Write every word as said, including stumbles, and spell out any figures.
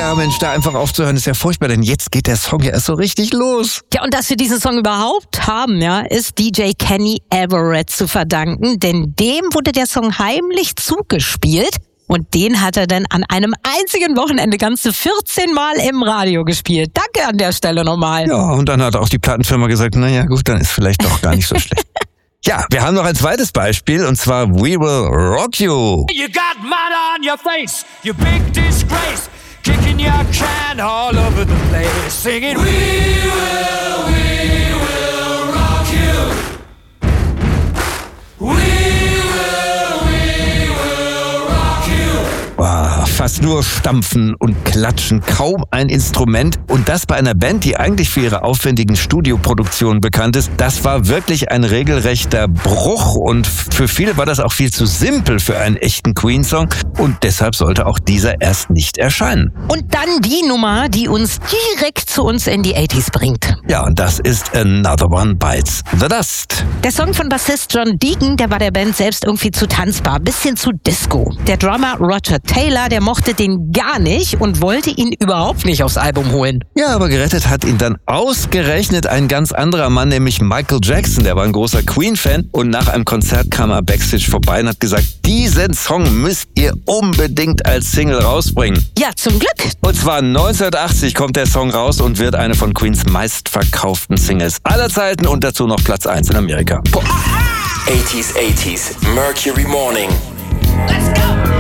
Ja, Mensch, da einfach aufzuhören ist ja furchtbar, denn jetzt geht der Song ja erst so richtig los. Ja, und dass wir diesen Song überhaupt haben, ja, ist D J Kenny Everett zu verdanken, denn dem wurde der Song heimlich zugespielt. Und den hat er dann an einem einzigen Wochenende ganze vierzehn Mal im Radio gespielt. Danke an der Stelle nochmal. Ja, und dann hat auch die Plattenfirma gesagt, naja gut, dann ist vielleicht doch gar nicht so schlecht. Ja, wir haben noch ein zweites Beispiel, und zwar We Will Rock You. You got mud on your face, you big disgrace, kicking your can all over the place, singing We will, we will rock you. We Fast nur Stampfen und Klatschen, kaum ein Instrument. Und das bei einer Band, die eigentlich für ihre aufwendigen Studioproduktionen bekannt ist. Das war wirklich ein regelrechter Bruch. Und für viele war das auch viel zu simpel für einen echten Queen-Song. Und deshalb sollte auch dieser erst nicht erscheinen. Und dann die Nummer, die uns direkt zu uns in die achtziger bringt. Ja, und das ist Another One Bites the Dust. Der Song von Bassist John Deacon, der war der Band selbst irgendwie zu tanzbar, bis hin zu Disco. Der Drummer Roger Taylor, der mochte den gar nicht und wollte ihn überhaupt nicht aufs Album holen. Ja, aber gerettet hat ihn dann ausgerechnet ein ganz anderer Mann, nämlich Michael Jackson. Der war ein großer Queen-Fan und nach einem Konzert kam er backstage vorbei und hat gesagt, diesen Song müsst ihr unbedingt als Single rausbringen. Ja, zum Glück. Und zwar neunzehnhundertachtzig kommt der Song raus und wird eine von Queens meistverkauften Singles aller Zeiten und dazu noch Platz eins in Amerika. achtziger, achtziger, Mercury Morning. Let's go!